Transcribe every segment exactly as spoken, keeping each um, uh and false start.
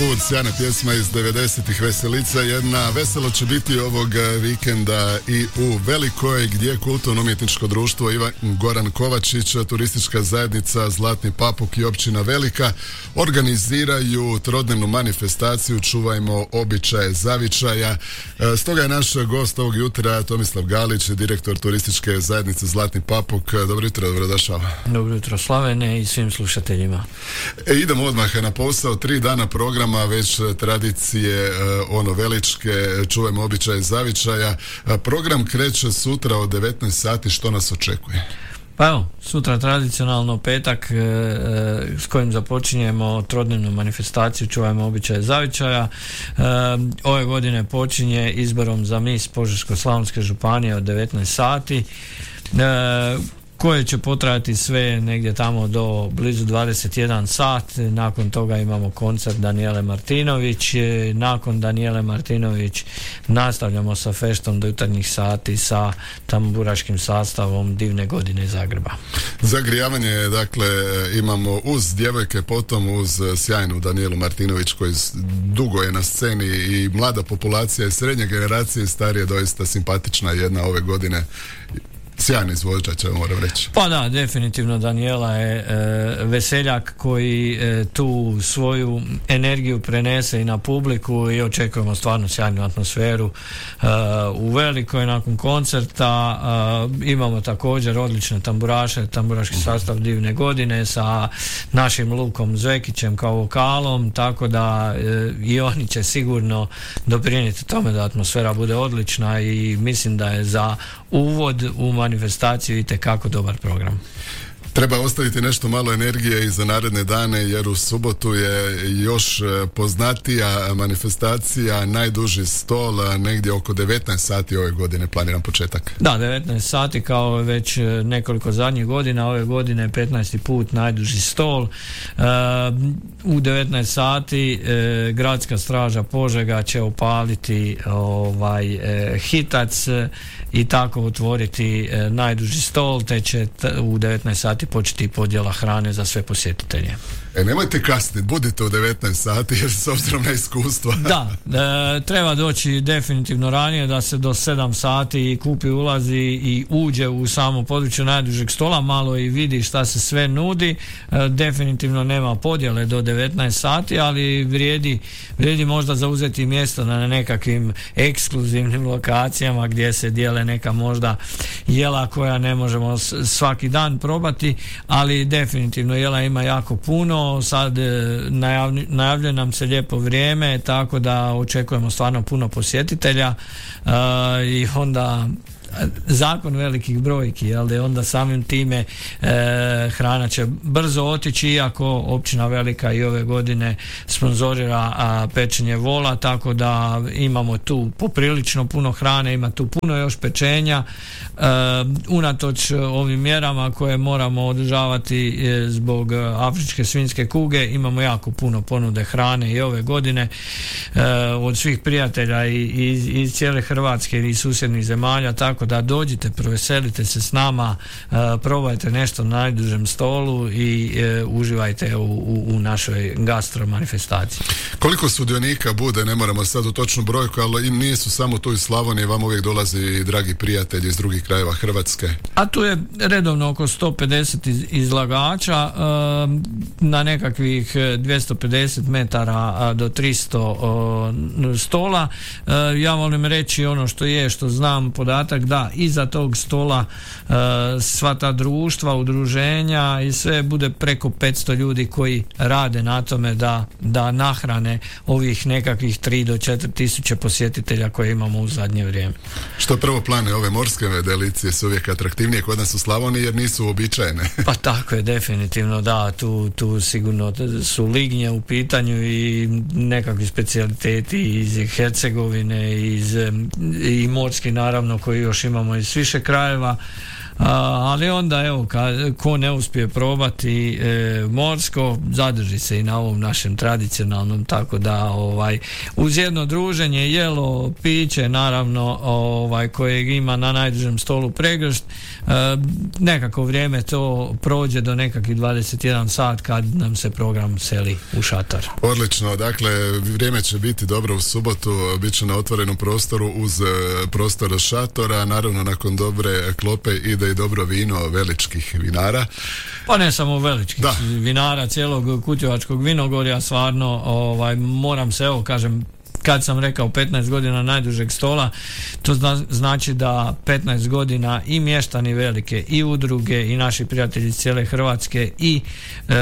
put, sjajna pjesma iz devedesetih, Veselica. Jedna veselo će biti ovog vikenda i u Velikoj, gdje kulturno-umjetničko društvo Ivan Goran Kovačić, turistička zajednica Zlatni Papuk i općina Velika organiziraju trodnevnu manifestaciju Čuvajmo običaje zavičaja. Stoga je naš gost ovog jutra Tomislav Galić, direktor turističke zajednice Zlatni Papuk. Dobro jutro, dobrodošao. Dobro jutro Slavene i svim slušateljima. E, idemo odmah na posao. Tri dana programa, već tradicije ono veličke, Čuvajmo običaje zavičaja. Program kreće sutra od devetnaest sati. Što nas očekuje? Pa evo, sutra tradicionalno petak e, e, s kojim započinjemo trodnevnu manifestaciju Čuvajmo običaje zavičaja. E, ove godine počinje izborom za mis Požeško-slavonske županije od devetnaest sati. E, koje će potrajati sve negdje tamo do blizu dvadeset jedan sat. Nakon toga imamo koncert Danijele Martinović. Nakon Danijele Martinović nastavljamo sa feštom do jutarnjih sati sa tamburaškim sastavom Divne godine Zagreba. Zagrijavanje, dakle, imamo uz djevojke, potom uz sjajnu Danijelu Martinović koji dugo je na sceni i mlada populacija i srednje generacije, starije, doista simpatična jedna ove godine. Sjajni izvođač, moram reći. Pa da, definitivno Danijela je e, veseljak koji e, tu svoju energiju prenese i na publiku i očekujemo stvarno sjajnu atmosferu e, u Velikoj nakon koncerta. E, imamo također odlične tamburaše, tamburaški sastav Divne godine sa našim Lukom Zvekićem kao vokalom, tako da e, i oni će sigurno doprinijeti tome da atmosfera bude odlična i mislim da je za uvod u manifestaciju itekako dobar program. Treba ostaviti nešto malo energije i za naredne dane, jer u subotu je još poznatija manifestacija, najduži stol, negdje oko devetnaest sati ove godine planiran početak. Da, devetnaest sati kao već nekoliko zadnjih godina, ove godine petnaesti put najduži stol. E, u devetnaest sati e, Gradska straža Požega će opaliti ovaj e, hitac i tako otvoriti e, najduži stol, te će t- u devetnaest sati početi podjela hrane za sve posjetitelje. E, nemojte kasniti, budite u devetnaest sati jer s obzirom na iskustva. Da, e, treba doći definitivno ranije da se do sedam sati kupi, ulazi i uđe u samo područje najdužeg stola, malo i vidi šta se sve nudi. E, definitivno nema podjele do devetnaest sati, ali vrijedi, vrijedi možda zauzeti mjesto na nekakvim ekskluzivnim lokacijama gdje se dijele neka možda jela koja ne možemo svaki dan probati, ali definitivno jela ima jako puno. Sad najavlj, najavljuje nam se lijepo vrijeme, tako da očekujemo stvarno puno posjetitelja uh, i onda zakon velikih brojki, ali onda samim time e, hrana će brzo otići, iako općina Velika i ove godine sponzorira a, pečenje vola, tako da imamo tu poprilično puno hrane, ima tu puno još pečenja. E, unatoč ovim mjerama koje moramo održavati e, zbog afričke svinjske kuge, imamo jako puno ponude hrane i ove godine e, od svih prijatelja i, i iz cijele Hrvatske i susjednih zemalja, tako da dođite, proveselite se s nama, uh, probajte nešto na najdužem stolu i uh, uživajte u, u, u našoj gastro manifestaciji. Koliko sudionika bude, ne moramo sad u točnu brojku, ali im nisu samo tu iz Slavonije, vam uvijek dolazi i dragi prijatelji iz drugih krajeva Hrvatske. A tu je redovno oko sto pedeset iz, izlagača, uh, na nekakvih dvjesto pedeset metara do tristo uh, stola. Uh, ja volim reći ono što je, što znam podatak, da iza tog stola uh, sva ta društva, udruženja i sve bude preko petsto ljudi koji rade na tome da, da nahrane ovih nekakvih tri do četiri tisuće posjetitelja koje imamo u zadnje vrijeme. Što prvo plane, ove morske delicije su uvijek atraktivnije kod nas u Slavoniji jer nisu uobičajene. Pa tako je, definitivno, da, tu, tu sigurno su lignje u pitanju i nekakvi specijaliteti iz Hercegovine, iz, i morski naravno koji još imamo iz više krajeva, ali onda evo ka, ko ne uspije probati e, morsko, zadrži se i na ovom našem tradicionalnom, tako da ovaj uz jedno druženje, jelo, piće naravno ovaj kojeg ima na najdužem stolu pregršt, e, nekako vrijeme to prođe do nekakvih dvadeset jedan sat kad nam se program seli u šator. Odlično, dakle vrijeme će biti dobro u subotu, bit će na otvorenom prostoru uz prostor šatora, naravno nakon dobre klope ide i dobro vino veličkih vinara. Pa ne samo veličkih da. vinara, cijelog Kutjevačkog vinogorja, stvarno ovaj, moram se, evo kažem, kad sam rekao petnaest godina najdužeg stola, to zna, znači da petnaest godina i mještani velike i udruge i naši prijatelji iz cijele Hrvatske i e,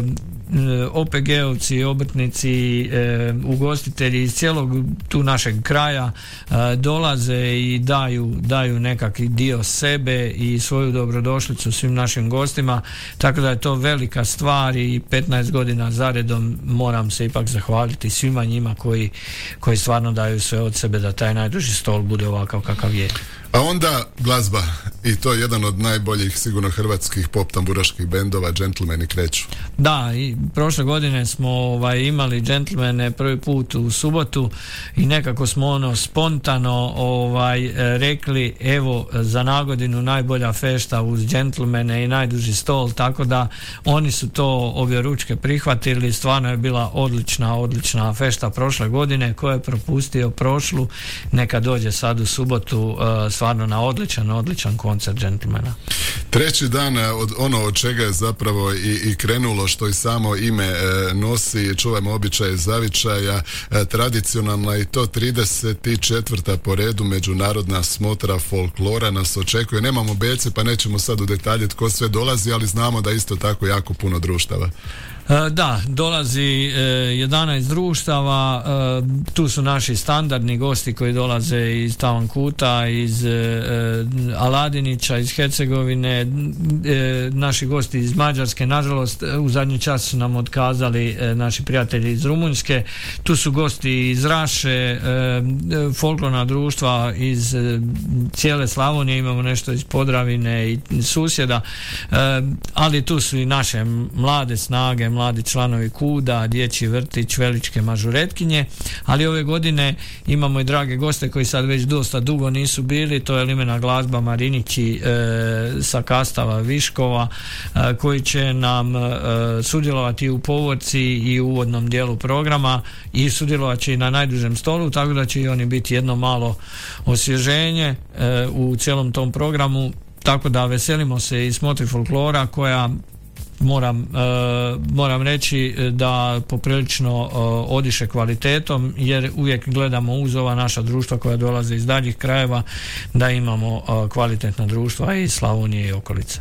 O P G-ovci, obrtnici, e, ugostitelji iz cijelog tu našeg kraja e, dolaze i daju, daju nekakvi dio sebe i svoju dobrodošlicu svim našim gostima, tako da je to velika stvar i petnaest godina zaredom moram se ipak zahvaliti svima njima koji koji stvarno daju sve od sebe da taj najduži stol bude ovakav kakav je. A onda glazba, i to je jedan od najboljih sigurno hrvatskih pop tamburaških bendova, Gentlemani kreću. Da, i prošle godine smo ovaj, imali Gentlemane prvi put u subotu i nekako smo ono spontano ovaj, rekli evo za nagodinu najbolja fešta uz Gentlemane i najduži stol, tako da oni su to objeručke prihvatili, stvarno je bila odlična, odlična fešta prošle godine, ko je propustio prošlu, neka dođe sad u subotu, uh, stvarno na odličan, odličan koncert Gentlemana. Treći dan od ono od čega je zapravo i, i krenulo, što i samo ime e, nosi, čuvajmo običaje zavičaja, e, tradicionalna i to trideset četvrta po redu međunarodna smotra folklora nas očekuje. Nemamo bece pa nećemo sad u detalje tko sve dolazi, ali znamo da isto tako jako puno društava. Da, dolazi e, jedanaest društava, e, tu su naši standardni gosti koji dolaze iz Tavankuta, iz e, Aladinića, iz Hercegovine, e, naši gosti iz Mađarske, nažalost u zadnji čas su nam otkazali e, naši prijatelji iz Rumunjske, tu su gosti iz Raše, e, folklorna društva iz e, cijele Slavonije, imamo nešto iz Podravine i susjeda, e, ali tu su i naše mlade snage, mladi članovi Kuda, dječji vrtić, veličke mažuretkinje, ali ove godine imamo i drage goste koji sad već dosta dugo nisu bili, to je limena glazba Marinići e, sa Kastava Viškova, e, koji će nam e, sudjelovati u povorci i u uvodnom dijelu programa i sudjelovat će i na najdužem stolu, tako da će i oni biti jedno malo osvježenje e, u cijelom tom programu, tako da veselimo se i smotri folklora koja Moram, uh, moram reći da poprilično uh, odiše kvalitetom, jer uvijek gledamo uz ova naša društva koja dolaze iz daljih krajeva da imamo uh, kvalitetna društva iz Slavonije i okolice.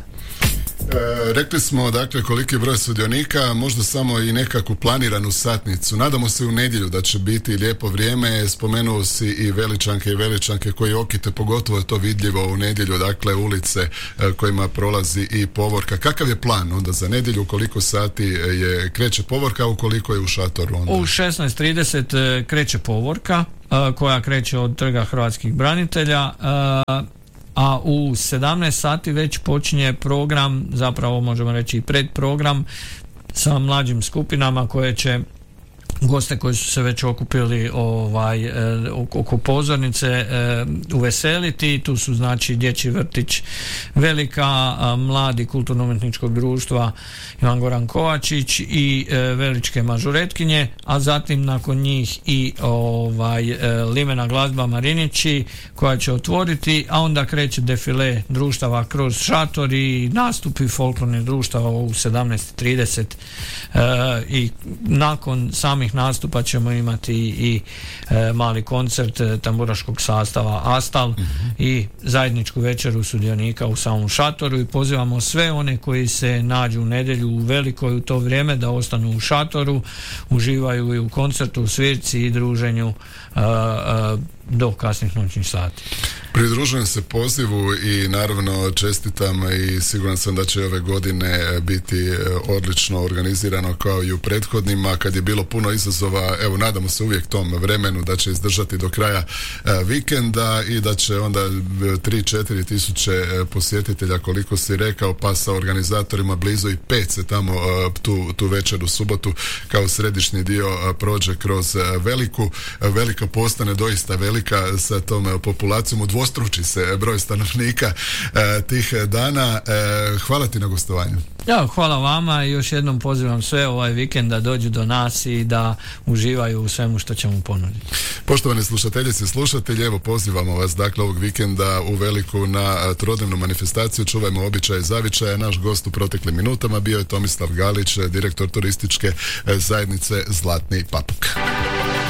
E, rekli smo dakle koliki broj sudionika, možda samo i nekakvu planiranu satnicu. Nadamo se u nedjelju da će biti lijepo vrijeme, spomenuo si i veličanke i veličanke koji okite, pogotovo je to vidljivo u nedjelju, dakle ulice e, kojima prolazi i povorka. Kakav je plan onda za nedjelju, koliko sati je kreće povorka, ukoliko je u šatoru onda? U šesnaest trideset kreće povorka e, koja kreće od Trga hrvatskih branitelja, e, a u sedamnaest sati već počinje program, zapravo možemo reći i predprogram sa mlađim skupinama koje će goste koji su se već okupili ovaj, e, oko pozornice e, uveseliti. Tu su znači dječji vrtić Velika, a, mladi kulturno-umjetničkog društva Ivan Goran Kovačić i e, veličke mažuretkinje, a zatim nakon njih i ovaj, e, limena glazba Marinići koja će otvoriti, a onda kreće defile društava kroz šator i nastupi folklornih društava u sedamnaest trideset e, i nakon samih nastupa ćemo imati i, i e, mali koncert e, tamburaškog sastava Astal mm-hmm. i zajedničku večeru sudionika u samom šatoru i pozivamo sve one koji se nađu u nedjelju u Velikoj u to vrijeme da ostanu u šatoru, uživaju i u koncertu, u svirci i druženju e, e, do kasnih noćnih sati. Pridružujem se pozivu i naravno čestitam i siguran sam da će ove godine biti odlično organizirano kao i u prethodnima, kad je bilo puno izazova. Evo, nadamo se uvijek tom vremenu da će izdržati do kraja vikenda i da će onda tri do četiri tisuće posjetitelja, koliko si rekao, pa sa organizatorima blizu i pet se tamo tu, tu večer u subotu kao središnji dio prođe kroz veliku. Velika postane doista velika sa tom populacijom, udvostruči se broj stanovnika e, tih dana. E, hvala ti na gostovanju. Ja, hvala vama i još jednom pozivam sve ovaj vikend da dođu do nas i da uživaju u svemu što ćemo ponuditi. Poštovani slušateljice i slušatelji, evo pozivamo vas dakle ovog vikenda u Veliku na trodnevnu manifestaciju Čuvajmo običaje i zavičaje. Naš gost u proteklim minutama bio je Tomislav Galić, direktor turističke zajednice Zlatni papuk.